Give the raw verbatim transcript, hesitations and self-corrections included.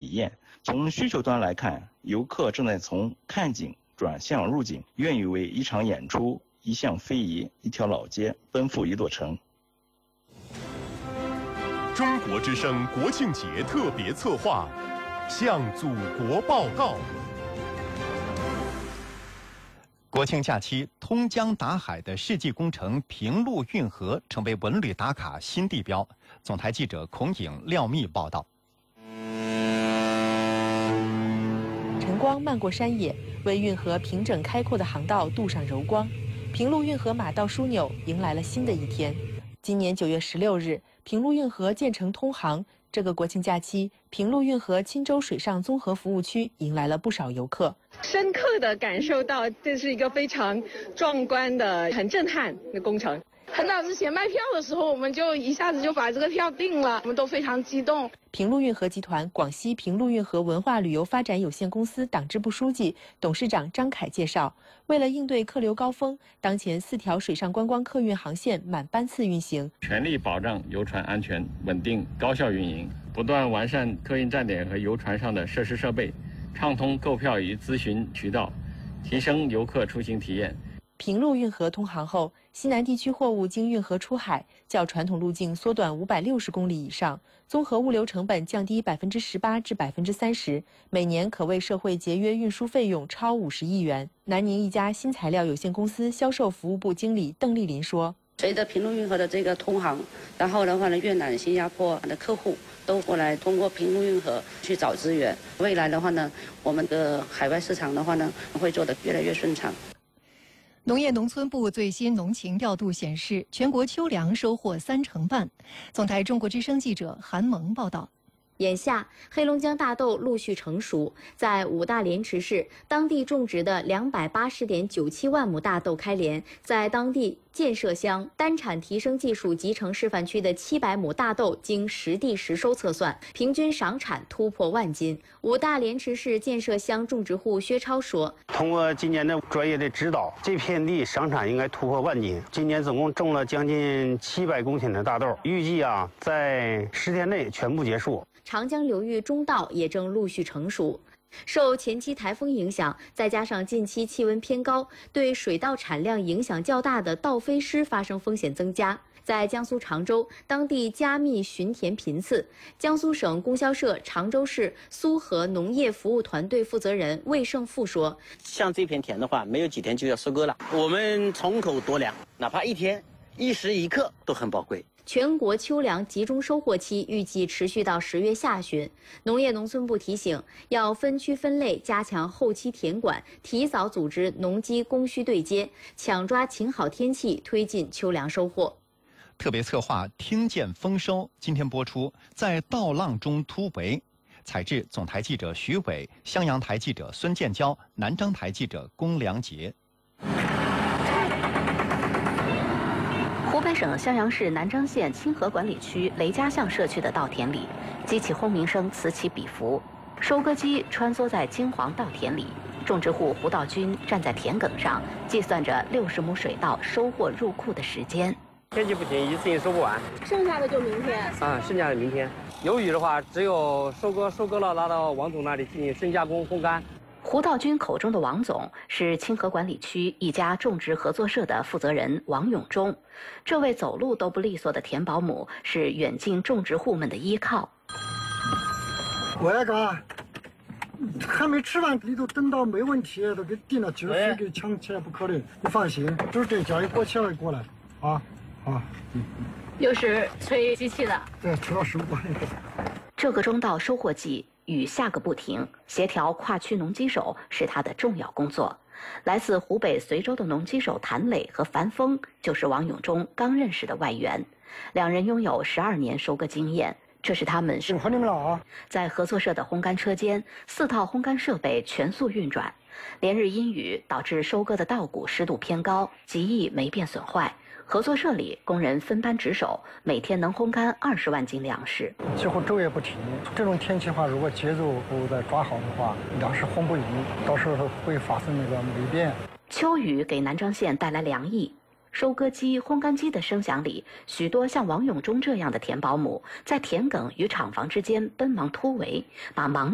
验。从需求端来看，游客正在从看景转向入景，愿意为一场演出、一项非遗、一条老街奔赴一座城。 中国之声国庆节特别策划，向祖国报告。 国庆假期，通江达海的世纪工程平陆运河成为文旅打卡新地标。总台记者孔颖、廖密报道。 晨光漫过山野，为运河平整开阔的航道镀上柔光。平陆运河马道枢纽迎来了新的一天。今年九月十六日，平陆运河建成通航。这个国庆假期，平陆运河钦州水上综合服务区迎来了不少游客， 深刻地感受到这是一个非常壮观的、很震撼的工程。 很早之前卖票的时候，我们就一下子就把这个票定了，我们都非常激动。 平陆运河集团广西平陆运河文化旅游发展有限公司党支部书记、董事长张凯介绍，为了应对客流高峰，当前四条水上观光客运航线满班次运行， 全力保障游船安全、稳定、高效运营，不断完善客运站点和游船上的设施设备，畅通购票与咨询渠道，提升游客出行体验。 平陆运河通航后，西南地区货物经运河出海，较传统路径缩短五百六十公里以上，综合物流成本降低百分之十八至百分之三十，每年可为社会节约运输费用超五十亿元。南宁一家新材料有限公司销售服务部经理邓丽林说：“ 随着平陆运河的这个通航，然后的话呢，越南、新加坡的客户都过来通过平陆运河去找资源。未来的话呢，我们的海外市场的话呢，会做得越来越顺畅。” 农业农村部最新农情调度显示，全国秋粮收获三成半。总台中国之声记者韩萌报道。 眼下，黑龙江大豆陆续成熟，在五大连池市，当地种植的两百八十点九七万亩大豆开镰，在当地建设乡单产提升技术集成示范区的七百亩大豆，经实地实收测算，平均赏产突破万斤。五大连池市建设乡种植户薛超说：“ 通过今年的专业的指导，这片地赏产应该突破万斤。今年总共种了将近七百公顷的大豆，预计啊在十天内全部结束。” 长江流域中稻也正陆续成熟。受前期台风影响，再加上近期气温偏高，对水稻产量影响较大的稻飞失发生风险增加。在江苏常州，当地加密巡田频次。江苏省供销社常州市苏河农业服务团队负责人魏胜富说：“ 像这片田的话，没有几天就要收割了。我们从口夺粮，哪怕一天、一时一刻都很宝贵。” 全国秋粮集中收获期预计持续到十月下旬。农业农村部提醒，要分区分类，加强后期田管，提早组织农机供需对接，抢抓晴好天气，推进秋粮收获。 特别策划听见丰收，今天播出，在稻浪中突围。采制总台记者徐伟，襄阳台记者孙建交，南章台记者龚良杰。 湖北省襄阳市南章县清河管理区雷家巷社区的稻田里，机器轰鸣声此起彼伏，收割机穿梭在金黄稻田里，种植户胡道军站在田埂上，计算着六十亩水稻收获入库的时间。 天气不行，一次性收不完， 剩下的就明天啊，剩下的明天。有雨的话，只有收割，收割了拿到王总那里进行深加工、烘干。 胡道军口中的王总是清河管理区一家种植合作社的负责人王永忠。这位走路都不利索的田保姆是远近种植户们的依靠。 我那个还没吃完，里头等到没问题都给定了，就是水给抢起来不可能。你放心，就是这家一过起来过来，啊啊，嗯。 又是吹机器的， 对，吹到收获。 这个中稻收获季。雨下个不停，协调跨区农机手是他的重要工作。来自湖北随州的农机手谭磊和樊峰就是王永忠刚认识的外援，两人拥有十二年收割经验。这是他们辛苦你们了啊！ 在合作社的烘干车间，四套烘干设备全速运转。连日阴雨导致收割的稻谷湿度偏高，极易霉变损坏。合作社里工人分班值守，每天能烘干二十万斤粮食， 几乎昼夜不停。这种天气的话，如果节奏不再抓好的话，粮食烘不匀，到时候会发生那个霉变。 秋雨给南章县带来凉意。收割机、烘干机的声响里，许多像王永忠这样的田保姆在田埂与厂房之间奔忙突围，把忙